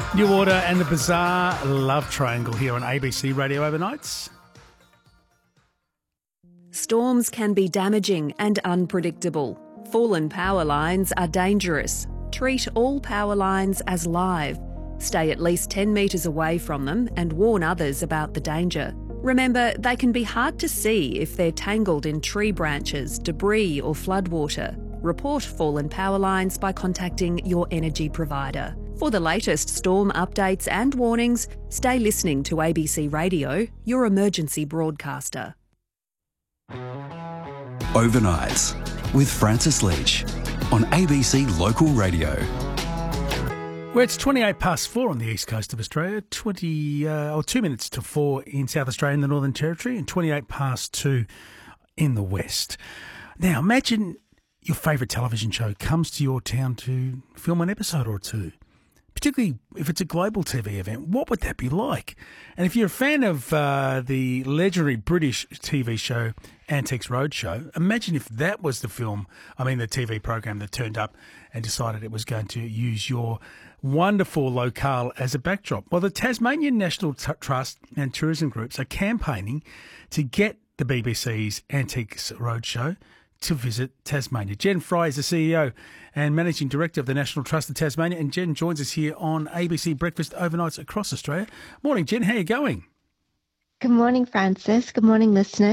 New Order and the Bizarre Love Triangle here on ABC Radio Overnights. Storms can be damaging and unpredictable. Fallen power lines are dangerous. Treat all power lines as live. Stay at least 10 metres away from them and warn others about the danger. Remember, they can be hard to see if they're tangled in tree branches, debris or floodwater. Report fallen power lines by contacting your energy provider. For the latest storm updates and warnings, stay listening to ABC Radio, your emergency broadcaster. Overnights with Francis Leach on ABC Local Radio. Well, it's 4 on the east coast of Australia, 2 minutes to 4 in South Australia in the Northern Territory, and 2 in the west. Now, imagine your favourite television show comes to your town to film an episode or two. Particularly if it's a global TV event, what would that be like? And if you're a fan of the legendary British TV show Antiques Roadshow, imagine if that was the TV program that turned up and decided it was going to use your wonderful locale as a backdrop. Well, the Tasmanian National Trust and tourism groups are campaigning to get the BBC's Antiques Roadshow to visit Tasmania. Jen Fry is the CEO and Managing Director of the National Trust of Tasmania, and Jen joins us here on ABC Breakfast Overnights across Australia. Morning, Jen. How are you going? Good morning, Francis. Good morning, listeners.